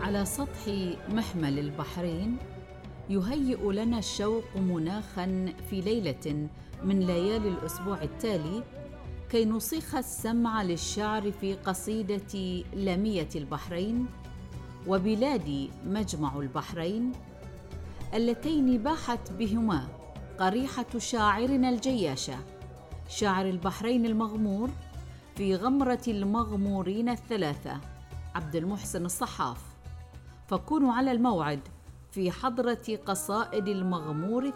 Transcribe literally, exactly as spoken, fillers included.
على سطح محمل البحرين يهيئ لنا الشوق مناخاً في ليلة من ليالي الأسبوع التالي كي نصيخ السمع للشعر في قصيدة لامية البحرين وبلاد مجمع البحرين، اللتين باحت بهما قريحة شاعرنا الجياشة شاعر البحرين المغمور في غمرة المغمورين الثلاثة عبد المحسن الصحاف. فكونوا على الموعد في حضرة قصائد المغمور